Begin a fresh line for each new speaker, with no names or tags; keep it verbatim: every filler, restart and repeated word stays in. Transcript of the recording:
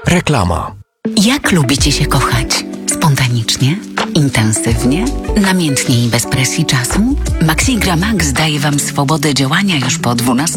Reklama.
Jak lubicie się kochać? Spontanicznie? Intensywnie? Namiętnie i bez presji czasu? Maxigra Max daje Wam swobodę działania już po dwunastej